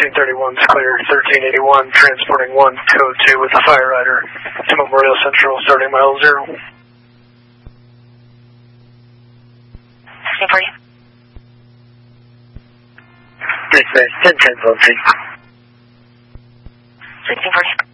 1331's clear, 1381, transporting 1, code 2 with the Fire Rider to Memorial Central, starting mile 0. 1640. Dispatch 1010, 1640.